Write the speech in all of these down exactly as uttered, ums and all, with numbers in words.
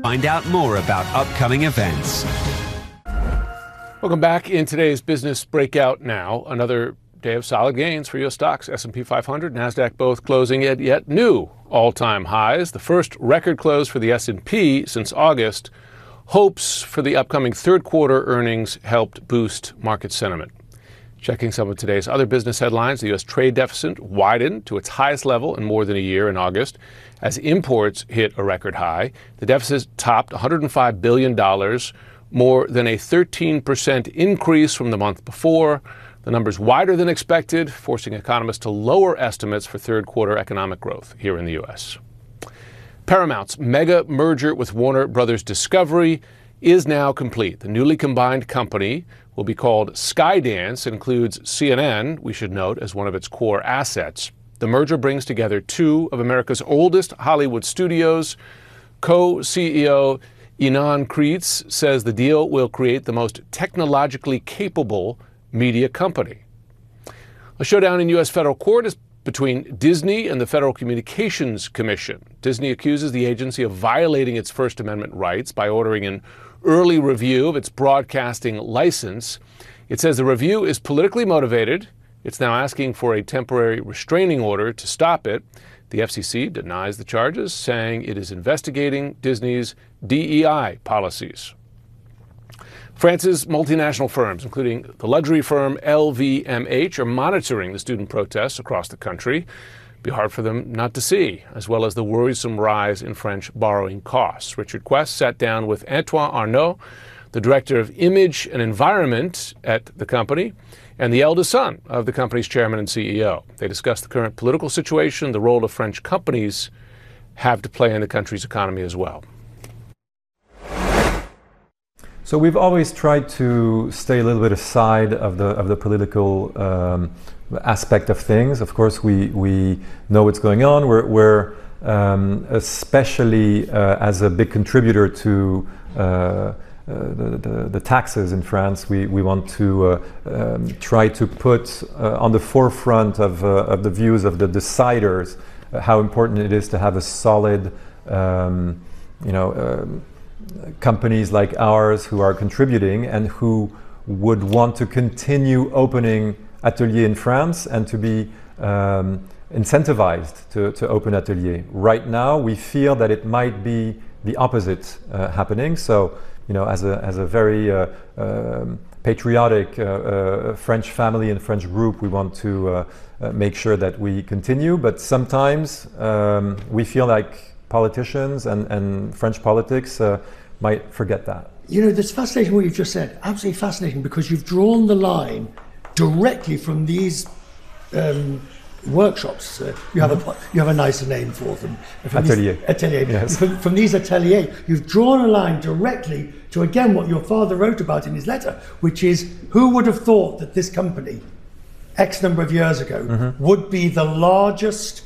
Find out more about upcoming events. Welcome back. In today's Business Breakout Now, another day of solid gains for U S stocks. S and P five hundred, NASDAQ both closing at yet new all-time highs. The first record close for the S and P since August. Hopes for the upcoming third quarter earnings helped boost market sentiment. Checking some of today's other business headlines, the U S trade deficit widened to its highest level in more than a year in August as imports hit a record high. The deficit topped one hundred five billion dollars, more than a thirteen percent increase from the month before. The number's wider than expected, forcing economists to lower estimates for third quarter economic growth here in the U S. Paramount's mega merger with Warner Brothers Discovery is now complete. The newly combined company will be called Skydance. It includes C N N, we should note, as one of its core assets. The merger brings together two of America's oldest Hollywood studios. Co-C E O Ynon Kreiz says the deal will create the most technologically capable media company. A showdown in U S federal court is between Disney and the Federal Communications Commission. Disney accuses the agency of violating its First Amendment rights by ordering an early review of its broadcasting license. It says the review is politically motivated. It's now asking for a temporary restraining order to stop it. The F C C denies the charges, saying it is investigating Disney's D E I policies. France's multinational firms, including the luxury firm L V M H, are monitoring the student protests across the country. It'd be hard for them not to see, as well as the worrisome rise in French borrowing costs. Richard Quest sat down with Antoine Arnault, the director of image and environment at the company, and the eldest son of the company's chairman and C E O. They discussed the current political situation, the role of French companies have to play in the country's economy as well. So we've always tried to stay a little bit aside of the of the political um, aspect of things. Of course, we we know what's going on. We're, we're um, especially uh, as a big contributor to uh, uh, the, the the taxes in France. We we want to uh, um, try to put uh, on the forefront of uh, of the views of the deciders uh, how important it is to have a solid, um, you know. Um, companies like ours who are contributing and who would want to continue opening ateliers in France and to be um, incentivized to, to open ateliers. Right now, we feel that it might be the opposite uh, happening. So, you know, as a, as a very uh, um, patriotic uh, uh, French family and French group, we want to uh, uh, make sure that we continue. But sometimes um, we feel like politicians and, and French politics uh, might forget that. You know, that's fascinating what you've just said. Absolutely fascinating, because you've drawn the line directly from these um, workshops. Uh, you have a you have a nicer name for them. From Atelier. These, atelier. Yes. From, from these ateliers, you've drawn a line directly to, again, what your father wrote about in his letter, which is, who would have thought that this company, X number of years ago, mm-hmm. would be the largest,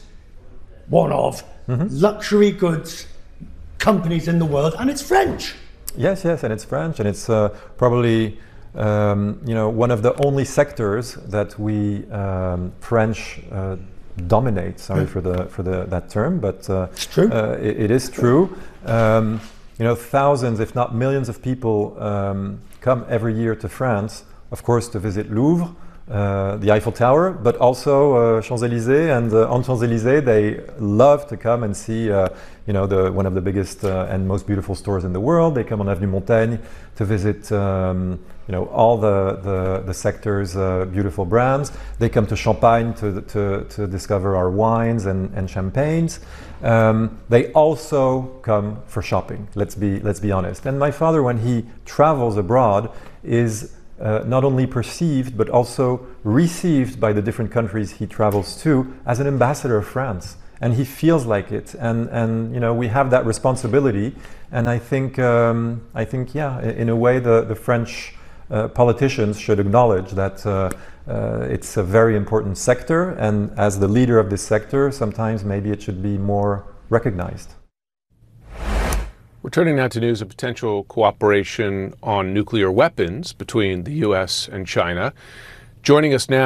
one of, mm-hmm. luxury goods companies in the world, and it's French. Yes, yes, and it's French, and it's uh, probably um, you know, one of the only sectors that we um, French uh, dominate. Sorry mm. for the for the that term, but uh, it's true. Uh, it, it is true. Um, you know, thousands, if not millions, of people um, come every year to France, of course, to visit Louvre. Uh, the Eiffel Tower, but also uh, Champs-Élysées, and uh, on Champs-Élysées they love to come and see uh, you know, the, one of the biggest uh, and most beautiful stores in the world. They come on Avenue Montaigne to visit um, you know, all the, the, the sector's uh, beautiful brands. They come to Champagne to, to, to discover our wines and, and champagnes. Um, they also come for shopping, let's be, let's be honest. And my father, when he travels abroad, is Uh, not only perceived but also received by the different countries he travels to as an ambassador of France, and he feels like it. And and you know, we have that responsibility. And I think um, I think yeah, in a way, the the French uh, politicians should acknowledge that uh, uh, it's a very important sector, and as the leader of this sector, sometimes maybe it should be more recognized. We're turning now to news of potential cooperation on nuclear weapons between the U S and China. Joining us now